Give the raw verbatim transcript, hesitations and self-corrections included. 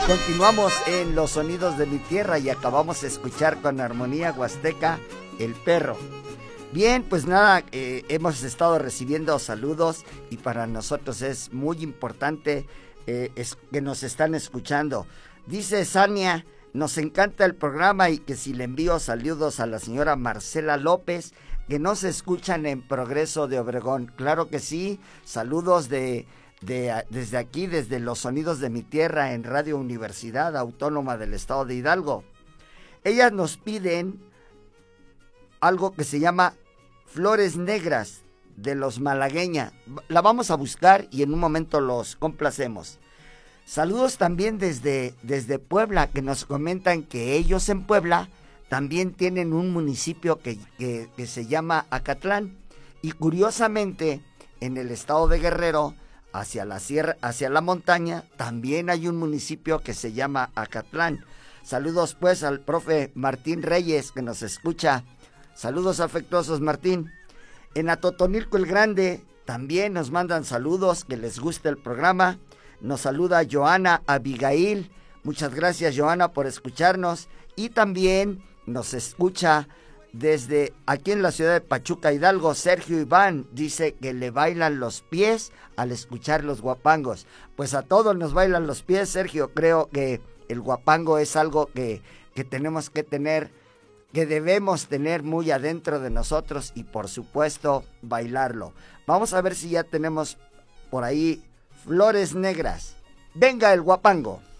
Continuamos en Los Sonidos de mi Tierra y acabamos de escuchar con armonía huasteca El Perro. Bien, pues nada, eh, hemos estado recibiendo saludos y para nosotros es muy importante eh, es que nos están escuchando. Dice Sania, nos encanta el programa y que si le envío saludos a la señora Marcela López, que nos escuchan en Progreso de Obregón. Claro que sí, saludos de... De, desde aquí, desde Los Sonidos de mi Tierra en Radio Universidad Autónoma del Estado de Hidalgo. Ellas nos piden algo que se llama Flores Negras de los Malagueña. La vamos a buscar y en un momento los complacemos. Saludos también desde, desde Puebla, que nos comentan que ellos en Puebla también tienen un municipio que, que, que se llama Acatlán. Y curiosamente, en el estado de Guerrero, hacia la sierra, hacia la montaña, también hay un municipio que se llama Acatlán. Saludos pues al profe Martín Reyes que nos escucha. Saludos afectuosos, Martín. En Atotonilco el Grande también nos mandan saludos, que les guste el programa. Nos saluda Joana Abigail. Muchas gracias, Joana, por escucharnos. Y también nos escucha desde aquí en la ciudad de Pachuca, Hidalgo, Sergio Iván dice que le bailan los pies al escuchar los guapangos. Pues a todos nos bailan los pies, Sergio. Creo que el guapango es algo que, que tenemos que tener, que debemos tener muy adentro de nosotros y por supuesto bailarlo. Vamos a ver si ya tenemos por ahí Flores Negras. Venga el guapango.